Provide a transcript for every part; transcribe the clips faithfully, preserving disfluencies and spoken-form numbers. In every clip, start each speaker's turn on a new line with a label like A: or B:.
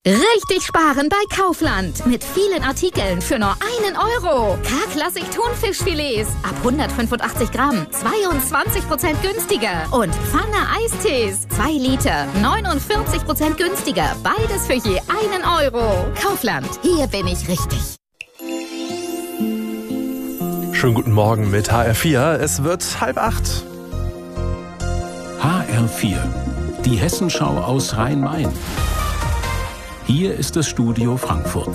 A: Richtig sparen bei Kaufland. Mit vielen Artikeln für nur einen Euro. K-Klassik Thunfischfilets ab hundertfünfundachtzig Gramm. zweiundzwanzig Prozent günstiger. Und Pfanne Eistees. zwei Liter. neunundvierzig Prozent günstiger. Beides für je einen Euro. Kaufland. Hier bin ich richtig.
B: Schönen guten Morgen mit H R vier. Es wird halb acht.
C: H R vier. Die Hessenschau aus Rhein-Main. Hier ist das Studio Frankfurt.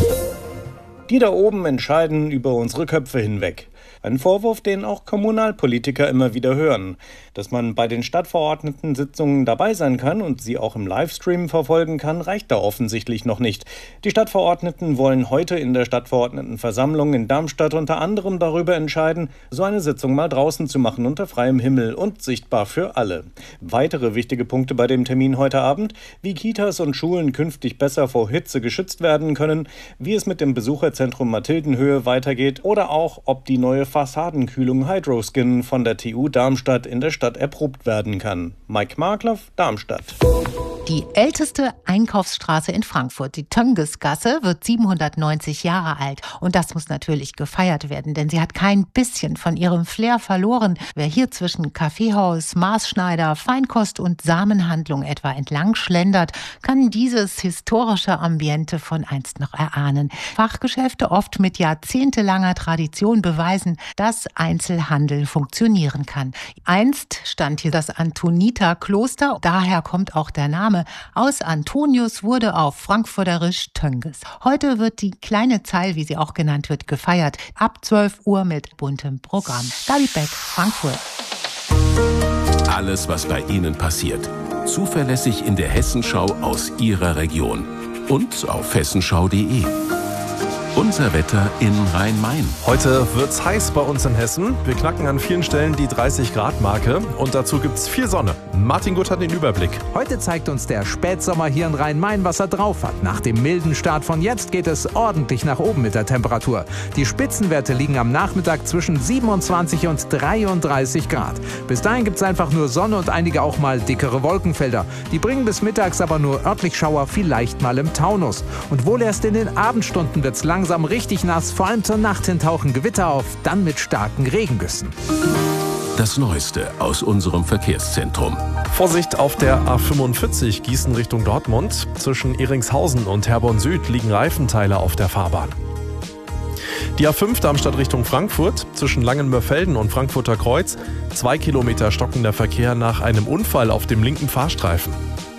D: Die da oben entscheiden über unsere Köpfe hinweg. Ein Vorwurf, den auch Kommunalpolitiker immer wieder hören. Dass man bei den Stadtverordneten-Sitzungen dabei sein kann und sie auch im Livestream verfolgen kann, reicht da offensichtlich noch nicht. Die Stadtverordneten wollen heute in der Stadtverordnetenversammlung in Darmstadt unter anderem darüber entscheiden, so eine Sitzung mal draußen zu machen unter freiem Himmel und sichtbar für alle. Weitere wichtige Punkte bei dem Termin heute Abend: wie Kitas und Schulen künftig besser vor Hitze geschützt werden können, wie es mit dem Besucherzentrum Mathildenhöhe weitergeht oder auch, ob die neue Fassadenkühlung Hydroskin von der T U Darmstadt in der Stadt erprobt werden kann. Mike Markloff, Darmstadt.
E: Die älteste Einkaufsstraße in Frankfurt, die Töngesgasse, wird siebenhundertneunzig Jahre alt. Und das muss natürlich gefeiert werden, denn sie hat kein bisschen von ihrem Flair verloren. Wer hier zwischen Kaffeehaus, Maßschneider, Feinkost und Samenhandlung etwa entlang schlendert, kann dieses historische Ambiente von einst noch erahnen. Fachgeschäfte, oft mit jahrzehntelanger Tradition, beweisen, dass Einzelhandel funktionieren kann. Einst stand hier das Antoniterkloster, daher kommt auch der Name. Aus Antonius wurde auf Frankfurterisch Tönges. Heute wird die kleine Zeil, wie sie auch genannt wird, gefeiert. Ab zwölf Uhr mit buntem Programm. David Beck, Frankfurt.
C: Alles, was bei Ihnen passiert. Zuverlässig in der Hessenschau aus Ihrer Region. Und auf hessenschau punkt de. Unser Wetter in Rhein-Main.
B: Heute wird's heiß bei uns in Hessen. Wir knacken an vielen Stellen die dreißig Grad Marke und dazu gibt's viel Sonne. Martin Gutt hat den Überblick.
F: Heute zeigt uns der Spätsommer hier in Rhein-Main, was er drauf hat. Nach dem milden Start von jetzt geht es ordentlich nach oben mit der Temperatur. Die Spitzenwerte liegen am Nachmittag zwischen siebenundzwanzig und dreiunddreißig Grad. Bis dahin gibt's einfach nur Sonne und einige auch mal dickere Wolkenfelder. Die bringen bis mittags aber nur örtlich Schauer, vielleicht mal im Taunus. Und wohl erst in den Abendstunden wird's langsam richtig nass, vor allem zur Nacht hin tauchen Gewitter auf, dann mit starken Regengüssen.
C: Das Neueste aus unserem Verkehrszentrum.
B: Vorsicht auf der A fünfundvierzig Gießen Richtung Dortmund. Zwischen Ehringshausen und Herborn Süd liegen Reifenteile auf der Fahrbahn. Die A fünf Darmstadt Richtung Frankfurt, zwischen Langenmörfelden und Frankfurter Kreuz, zwei Kilometer stockender Verkehr nach einem Unfall auf dem linken Fahrstreifen.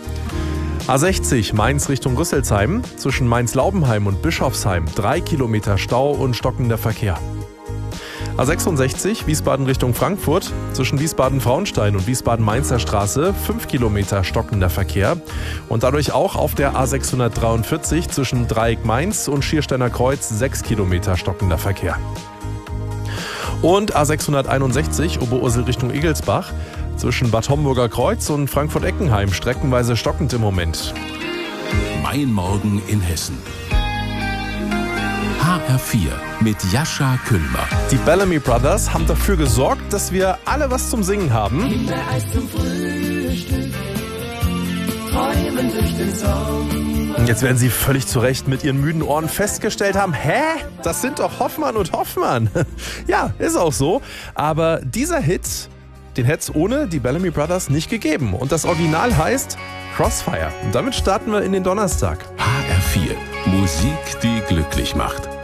B: A sechzig Mainz Richtung Rüsselsheim, zwischen Mainz-Laubenheim und Bischofsheim, drei Kilometer Stau und stockender Verkehr. A sechsundsechzig Wiesbaden Richtung Frankfurt, zwischen Wiesbaden-Frauenstein und Wiesbaden-Mainzer Straße, fünf Kilometer stockender Verkehr und dadurch auch auf der A sechshundertdreiundvierzig zwischen Dreieck Mainz und Schiersteiner Kreuz, sechs Kilometer stockender Verkehr. Und A sechshunderteinundsechzig Oberursel Richtung Egelsbach, zwischen Bad Homburger Kreuz und Frankfurt-Eckenheim streckenweise stockend im Moment.
C: Mein Morgen in Hessen. H R vier mit Jascha Küllmer.
B: Die Bellamy Brothers haben dafür gesorgt, dass wir alle was zum Singen haben.
G: Kindereis zum Frühstück, träumen durch den Sommer.
B: Und jetzt werden Sie völlig zu Recht mit Ihren müden Ohren festgestellt haben, hä? Das sind doch Hoffmann und Hoffmann. Ja, ist auch so. Aber dieser Hit, den hätte es ohne die Bellamy Brothers nicht gegeben. Und das Original heißt Crossfire. Und damit starten wir in den Donnerstag.
C: H R vier. Musik, die glücklich macht.